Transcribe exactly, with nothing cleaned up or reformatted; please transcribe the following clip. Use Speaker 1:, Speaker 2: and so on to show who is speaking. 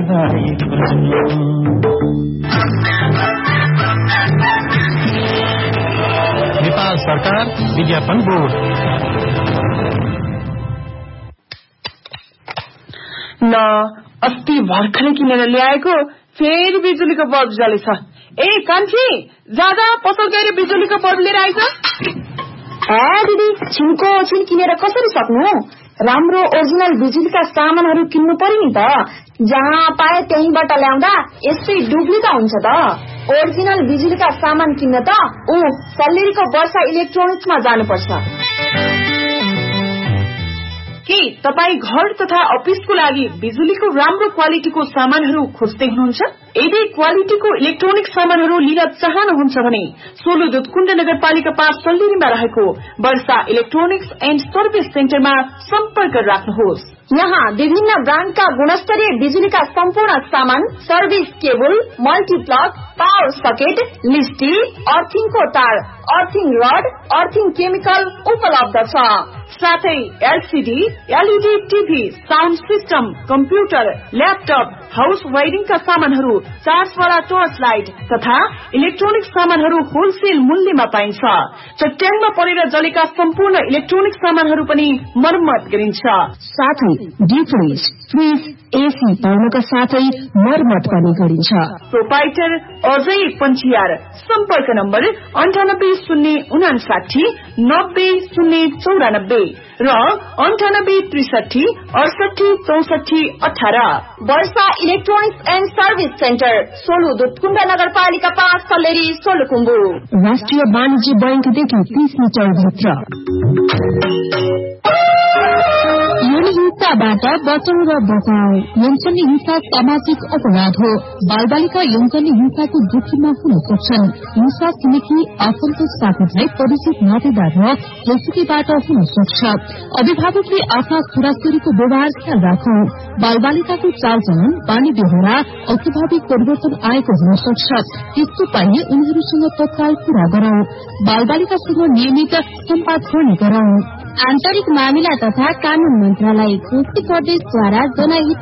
Speaker 1: नेपाल सरकार विज्ञापन बोर्ड।
Speaker 2: न अस्ति भर्खरै किनेर ल्याएको फेरि बिजुलीको बल्ब जलेछ। ए कान्छी, जाँदा पसल गएर बिजुलीको बल्ब लिएर आइज।
Speaker 3: ए दिदी, छिनको छिन किनेर कसरी सक्नु? राम्रो ओरिजिनल बिजुलीका सामानहरू किन्नु पर्यो नि त। जहाँ पाए त्यहीँबाट ल्याउँदा यस्तै डुप्लिकेट हुन्छ त। ओरिजिनल बिजुलीका सामान किन्न त ऊ सल्लेरीको वर्षा इलेक्ट्रोनिक्समा जानुपर्छ।
Speaker 2: के तपाई घर तथा अफिसको लागि बिजुलीको राम्रो क्वालिटीको सामानहरू खोज्दै हुनुहुन्छ? यदि क्वालिटीको इलेक्ट्रोनिक सामानहरू लिन चाहनुहुन्छ भने सोलु दुधकुण्ड नगरपालिका पाँच सल्लेरीमा रहेको वर्षा इलेक्ट्रोनिक्स एन्ड सर्भिस सेन्टरमा सम्पर्क राख्नुहोस्।
Speaker 3: यहाँ विभिन्न ब्रान्डका गुणस्तरीय बिजुलीका सम्पूर्ण सामान, service cable, multiplug, power socket, लिस्टी, अर्थिङको तार, अर्थिङ रड, अर्थिङ केमिकल उपलब्ध छ। साथै LCD, LED TV, sound system, computer, laptop, house वायरिङका सामानहरू, चार्जवाला टर्च लाइट तथा इलेक्ट्रोनिक सामानहरू होलसेल मूल्यमा पाइन्छ। चट्याङमा परेर जलेका सम्पूर्ण इलेक्ट्रोनिक सामानहरू पनि मर्मत गरिन्छ।
Speaker 4: साथै डिफ्रिज, फ्रिज, एसी पाउनका साथै मर्मत पनि गरिन्छ।
Speaker 2: प्रोपाइटर अजय पञ्चियार। सम्पर्क नम्बर अन्ठानब्बे शून्य उनासाठी नब्बे शून्य चौरानब्बे र अन्ठानब्बे त्रिसठी अडसठी चौसठी अठार।
Speaker 3: वर्षा electronics and service centre, Solu Dudhkund नगरपालिका पाँच सल्लेरी, सोलुखुम्बु।
Speaker 4: राष्ट्रिय वाणिज्य बैंकदेखि तीस मिटर भित्र। हिंसाबाट बचाउ र बचाउ। यौनजन्य हिंसा सामाजिक अपराध हो। बालबालिका यौनजन्य हिंसाको जोखिममा हुन सक्छन्। हिंसा छिमेकी आफन्त साथीभाइ, परिचित नातेदार र जोसुकीबाट हुन सक्छ। अभिभावकले आफ्ना छोराछोरीको व्यवहार ख्याल राखौ। बालबालिकाको चालचलन, बानी बेहोरा, अस्वाभाविक परिवर्तन आएको हुन सक्छ। त्यस्तो पाइए उनीहरूसँग तत्काल कुरा गरौं। बालबालिकासँग नियमित सम्वाद गर्ने गरौं।
Speaker 3: आन्तरिक मामिला तथा कानून मन्त्रालय, कोशी प्रदेशद्वारा जनहित